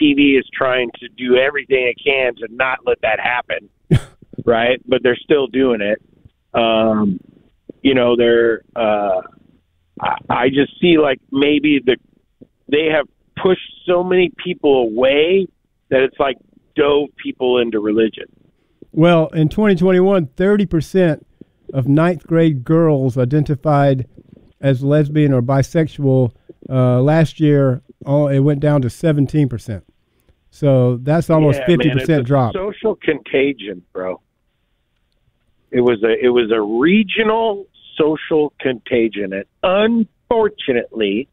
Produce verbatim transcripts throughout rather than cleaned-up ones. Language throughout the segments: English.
T V is trying to do everything it can to not let that happen, right? But they're still doing it. Um, you know, they're. Uh, I, I just see like maybe the they have pushed so many people away that it's like dove people into religion. Well, in twenty twenty-one, thirty percent of ninth grade girls identified as lesbian or bisexual. Uh, last year, oh, it went down to seventeen percent. So that's almost yeah, fifty man, percent it's a drop. Social contagion, bro. It was a it was a regional social contagion, and unfortunately,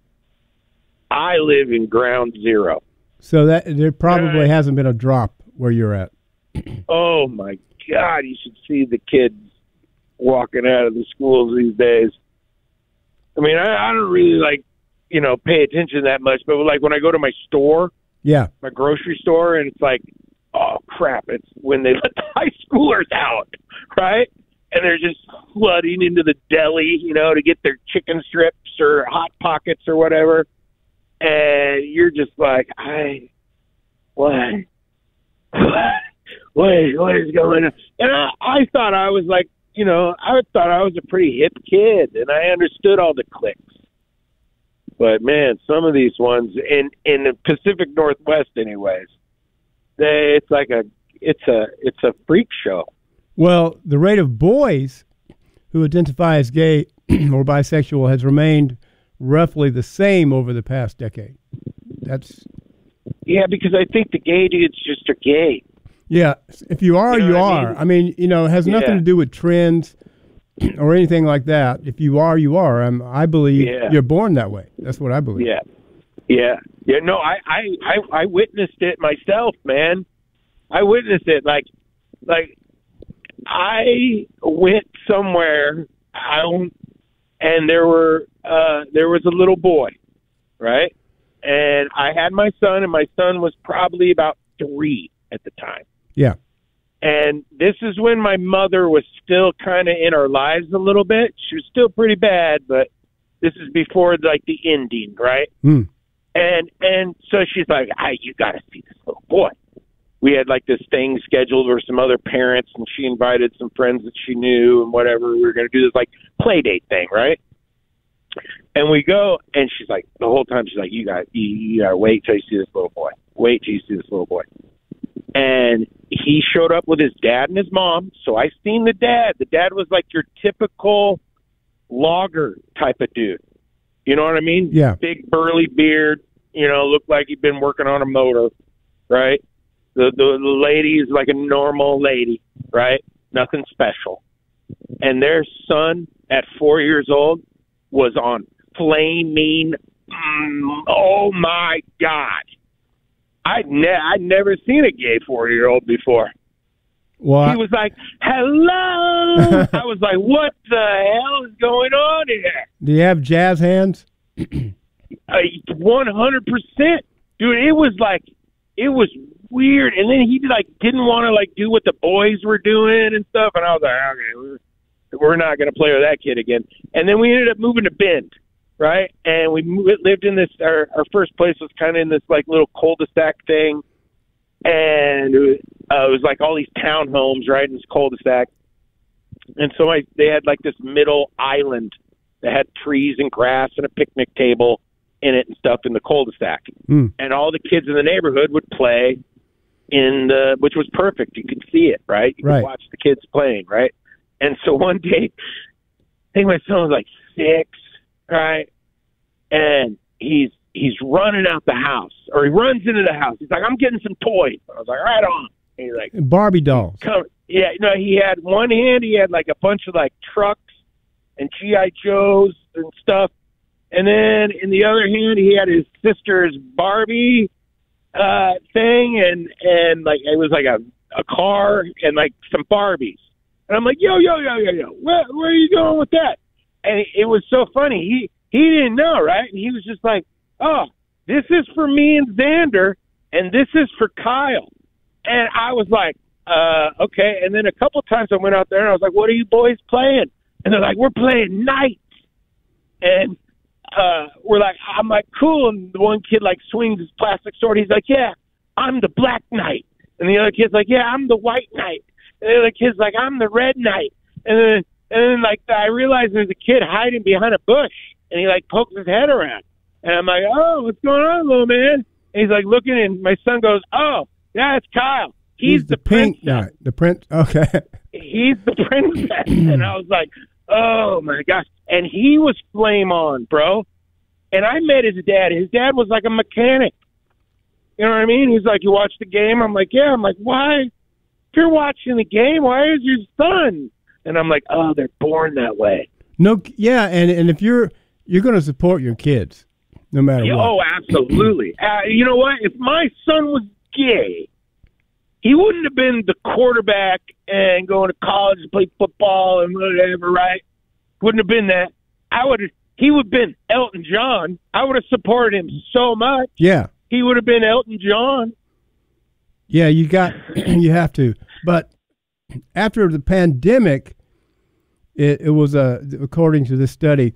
I live in ground zero. So that there probably Right. hasn't been a drop where you're at. Oh my God! You should see the kids walking out of the schools these days. I mean, I, I don't really like, you know, pay attention that much, but like when I go to my store, Yeah. my grocery store, and it's like, oh crap! It's when they let the high schoolers out, right? And they're just flooding into the deli, you know, to get their chicken strips or hot pockets or whatever. And you're just like, I, what, what, what is, what is going on? And I, I thought I was like, you know, I thought I was a pretty hip kid, and I understood all the clicks. But man, some of these ones in in the Pacific Northwest, anyways, they it's like a it's a it's a freak show. Well, the rate of boys who identify as gay or bisexual has remained roughly the same over the past decade. That's Yeah, because I think the gay dudes just are gay. yeah. If you are, You know you what I are. mean? I mean, you know, it has nothing Yeah. to do with trends or anything like that. If you are, you are. Um, I believe Yeah. you're born that way. That's what I believe. Yeah, yeah, yeah. No, I, I, I, I witnessed it myself, man. I witnessed it. Like, like I went somewhere out, and there were uh, there was a little boy, right? And I had my son, and my son was probably about three at the time. Yeah. And this is when my mother was still kind of in our lives a little bit. She was still pretty bad, but this is before like the ending, right? Hmm. And and so she's like, "Hey, you got to see this little boy." We had like this thing scheduled with some other parents, and she invited some friends that she knew and whatever. We were going to do this like play date thing, right? And we go, and she's like, the whole time she's like, "You got you, you got to wait till you see this little boy. Wait till you see this little boy." And he showed up with his dad and his mom. So I seen the dad. The dad was like your typical logger type of dude. You know what I mean? Yeah. Big burly beard, you know, looked like he'd been working on a motor, right? The, the, the lady is like a normal lady, right? Nothing special. And their son at four years old was on flaming, mm, oh my God. I'd, ne- I'd never seen a gay four-year-old before. Well, He was like, hello. I was like, what the hell is going on here? do you have jazz hands? Uh, one hundred percent. Dude, it was like, it was weird. And then he like didn't want to like do what the boys were doing and stuff. And I was like, okay, we're, we're not going to play with that kid again. And then we ended up moving to Bend. Right, and we moved, lived in this. Our, our first place was kind of in this like little cul-de-sac thing, and it was, uh, it was like all these townhomes, right, in this cul-de-sac. And so I, they had like this middle island that had trees and grass and a picnic table in it and stuff in the cul-de-sac. Mm. And all the kids in the neighborhood would play in the, which was perfect. You could see it, right? You Right. could watch the kids playing, right? And so one day, I think my son was like six. Right, and he's he's running out the house, or he runs into the house. He's like, "I'm getting some toys." I was like, "Right on." And he's like, Barbie dolls. "Come, yeah." No, he had one hand. He had like a bunch of like trucks and G I Joes and stuff, and then in the other hand, he had his sister's Barbie uh, thing, and and like it was like a a car and like some Barbies. And I'm like, "Yo, yo, yo, yo, yo, where where are you going with that?" And it was so funny. He he didn't know, right? And he was just like, "Oh, this is for me and Xander, and this is for Kyle." And I was like, uh, okay. And then a couple times I went out there, and I was like, "What are you boys playing?" And they're like, "We're playing Knights." And uh, we're like, I'm like, "Cool." And the one kid, like, swings his plastic sword. He's like, "Yeah, I'm the Black Knight. And the other kid's like, yeah, I'm the White Knight. And the other kid's like, I'm the Red Knight. And then, and then like, I realize there's a kid hiding behind a bush, and he, like, pokes his head around. And I'm like, oh, what's going on, little man? And he's, like, looking, and my son goes, oh, yeah, it's Kyle. He's, He's the, the pink princess. knight. The prince. Okay. He's the princess. And I was like, oh, my gosh. And he was flame on, bro. And I met his dad. His dad was like a mechanic. You know what I mean? He's like, you watch the game? I'm like, yeah. I'm like, why? If you're watching the game, why is your son? And I'm like, oh, they're born that way. No, yeah, and, and if you're you're going to support your kids, no matter Yeah, what. oh, absolutely. uh, you know what? If my son was gay, he wouldn't have been the quarterback and going to college to play football and whatever, right? Wouldn't have been that. I would have. He would have been Elton John. I would have supported him so much. Yeah. He would have been Elton John. Yeah, you got you have to. But after the pandemic, it, it was a according to this study,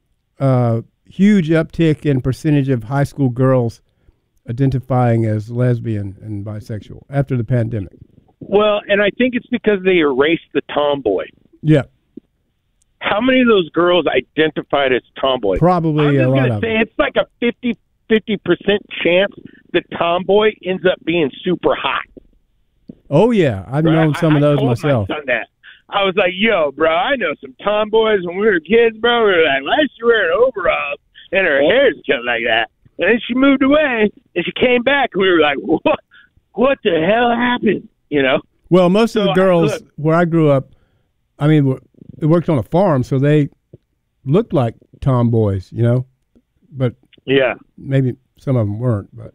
a huge uptick in percentage of high school girls identifying as lesbian and bisexual after the pandemic. Well, and I think it's because they erased the tomboy. Yeah. How many of those girls identified as tomboy? Probably I'm a just lot gonna of say them. it's like a fifty percent chance that tomboy ends up being super hot. Oh, yeah. I've Right? known some I, of those I told myself. my son that. I was like, yo, bro, I know some tomboys when we were kids, bro. We were like, why is she wearing overalls and her hair's cut like that? And then she moved away, and she came back, and we were like, what? What the hell happened? You know? Well, most of So the I- girls look- where I grew up, I mean, were- they worked on a farm, so they looked like tomboys, you know, but Yeah. maybe some of them weren't. But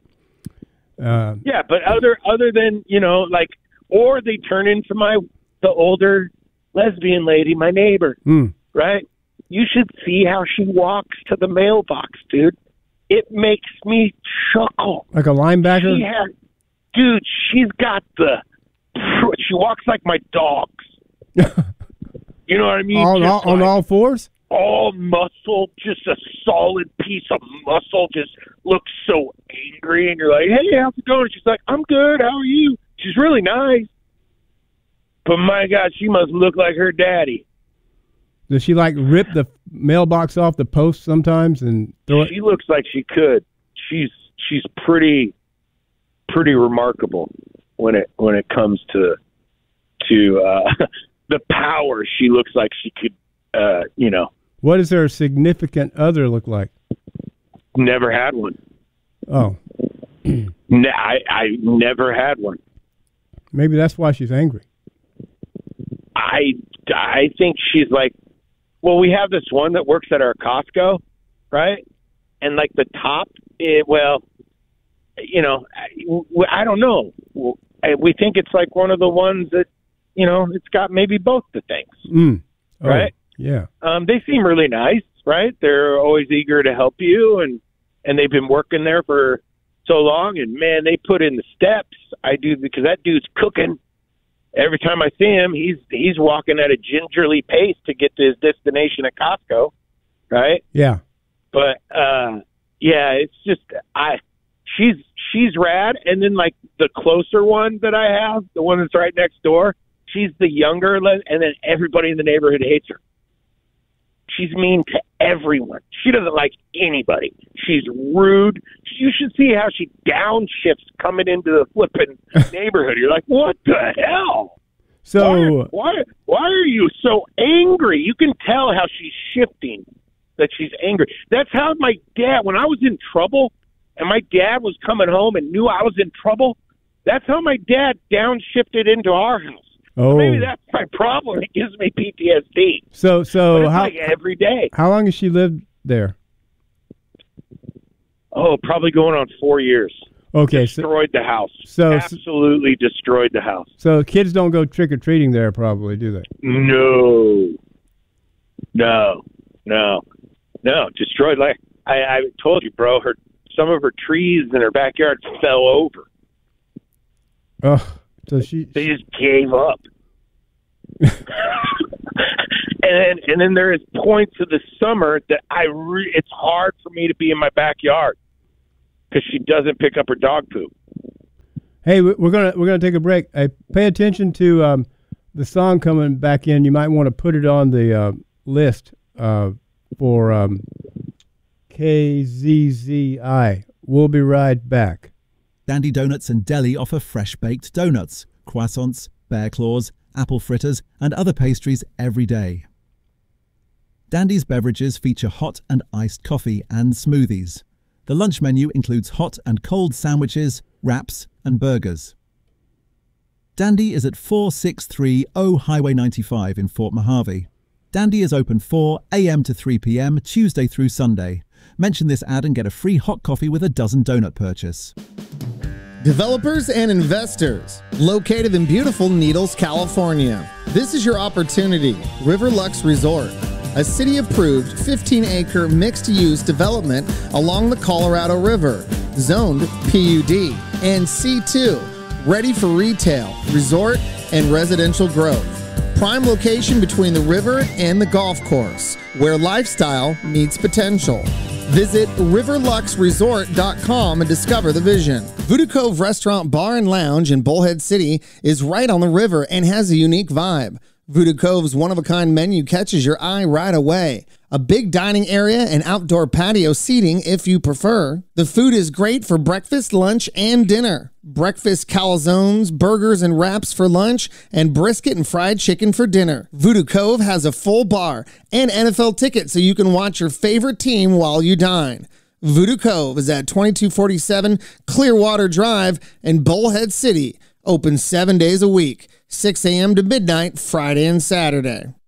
uh, Yeah, but other other than, you know, like, or they turn into my the older lesbian lady, my neighbor, mm, right? You should see how she walks to the mailbox, dude. It makes me chuckle. like a linebacker. She has, dude, she's got the, she walks like my dogs. You know what I mean? on, all, Just on like all fours? all muscle, just a solid piece of muscle, just looks so angry. And you're like, hey, how's it going? She's like, I'm good. How are you? She's really nice. But my God, she must look like her daddy. Does she like rip the mailbox off the post sometimes and throw it? She looks like she could. She's she's pretty pretty remarkable when it when it comes to to uh, the power. She looks like she could, uh, you know, What does her significant other look like? never had one. Oh, Ne- I I never had one. maybe that's why she's angry. I I think she's like, well, we have this one that works at our Costco, right? And like the top, it, well, you know, I, I don't know. We think it's like one of the ones that, you know, it's got maybe both the things, Mm. Oh, right? Yeah. Um, they seem really nice, right? They're always eager to help you, and and they've been working there for so long. And man, they put in the steps. I do because that dude's cooking. Every time I see him, he's he's walking at a gingerly pace to get to his destination at Costco, right? Yeah. But uh, yeah, it's just I. She's she's rad, and then like the closer one that I have, the one that's right next door, she's the younger, le- and then everybody in the neighborhood hates her. She's mean to everyone. She doesn't like anybody. She's rude. You should see how she downshifts coming into the flipping neighborhood. You're like, what the hell? So why, why why are you so angry? You can tell how she's shifting, that she's angry. That's how my dad, when I was in trouble and my dad was coming home and knew I was in trouble, that's how my dad downshifted into our house. oh, Maybe that's my problem. It gives me P T S D. so But so it's how like every day. how long has she lived there? Oh, probably going on four years. Okay, so Destroyed the house. so Absolutely destroyed the house. so kids don't go trick or treating there, probably, do they? No, no, no, no. Destroyed. Like I, I told you, bro. Her some of her trees in her backyard fell over. Oh, so she. They just gave up. and then, and then there is points of the summer that I. Re- it's hard for me to be in my backyard because she doesn't pick up her dog poop. Hey, we- we're gonna we're gonna take a break. Hey, pay attention to um, the song coming back in. You might want to put it on the uh, list uh, for um, K Z Z I. We'll be right back. Dandy Donuts and Deli offer fresh-baked donuts, croissants, bear claws, apple fritters, and other pastries every day. Dandy's beverages feature hot and iced coffee and smoothies. The lunch menu includes hot and cold sandwiches, wraps, and burgers. Dandy is at four six three zero Highway ninety-five in Fort Mojave. Dandy is open four a m to three p m Tuesday through Sunday. Mention this ad and get a free hot coffee with a dozen donut purchase. Developers and investors, located in beautiful Needles, California. This is your opportunity. Riverlux Resort, a city-approved fifteen acre mixed-use development along the Colorado River, zoned P U D and C two, ready for retail, resort, and residential growth. Prime location between the river and the golf course, where lifestyle meets potential. Visit riverlux resort dot com and discover the vision. Voodoo Cove Restaurant, Bar, and Lounge in Bullhead City is right on the river and has a unique vibe. Voodoo Cove's one-of-a-kind menu catches your eye right away. A big dining area and outdoor patio seating if you prefer. The food is great for breakfast, lunch, and dinner. Breakfast calzones, burgers, and wraps for lunch, and brisket and fried chicken for dinner. Voodoo Cove has a full bar and N F L tickets so you can watch your favorite team while you dine. Voodoo Cove is at twenty-two forty-seven Clearwater Drive in Bullhead City. Open seven days a week, six a m to midnight, Friday and Saturday.